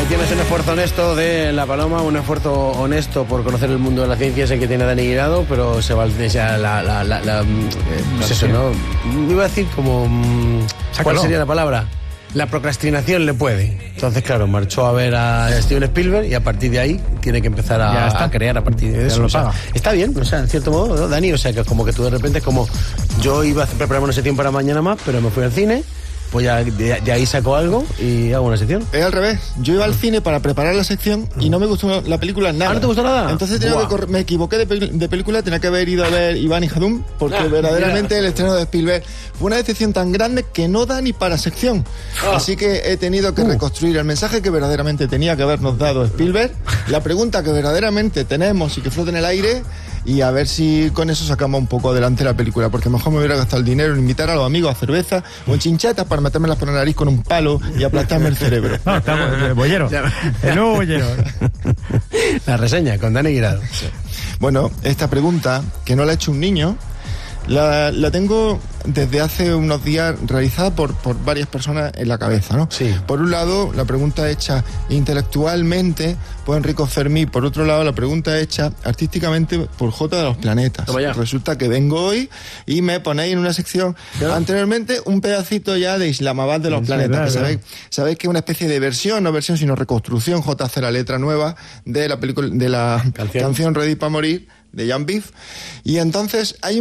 Tienes un esfuerzo honesto de La Paloma, un esfuerzo honesto por conocer el mundo de la ciencia, ese que tiene Dani Guirado, pero se va pues eso, ¿no? Iba a decir como... ¿Cuál sería la palabra? La procrastinación le puede. Entonces, claro, marchó a ver a Steven Spielberg y a partir de ahí tiene que empezar a crear a partir de eso. O sea, está bien, o sea, en cierto modo, ¿no, Dani? O sea, que como que tú de repente es como... Yo iba a prepararme una sección para mañana más, pero me fui al cine... Pues ya de ahí saco algo y hago una sección. Es al revés. Yo iba al cine para preparar la sección y no me gustó la película nada. ¿Ah, no te gustó nada? Entonces me equivoqué de película, tenía que haber ido a ver Iván y Jadum, porque verdaderamente el estreno de Spielberg fue una decepción tan grande que no da ni para sección. Así que he tenido que reconstruir el mensaje que verdaderamente tenía que habernos dado Spielberg, la pregunta que verdaderamente tenemos y que flota en el aire, y a ver si con eso sacamos un poco adelante la película, porque mejor me hubiera gastado el dinero en invitar a los amigos a cerveza o en chinchetas para metérmelas por la nariz con un palo y aplastarme el cerebro. No, estamos el bollero. El nuevo bollero. La reseña con Dani Guirado. Sí. Bueno, esta pregunta, que no la ha hecho un niño, la tengo desde hace unos días realizada por varias personas en la cabeza, ¿no? Sí. Por un lado, la pregunta hecha intelectualmente por Enrico Fermí, por otro lado, la pregunta hecha artísticamente por J de los Planetas. Resulta que vengo hoy y me ponéis en una sección, anteriormente, un pedacito ya de Islamabad de los Planetas, que sabéis que es una especie de versión, no versión, sino reconstrucción, J hace la letra nueva de la película, de la canción Ready para Morir, de Jan Biff, y entonces hay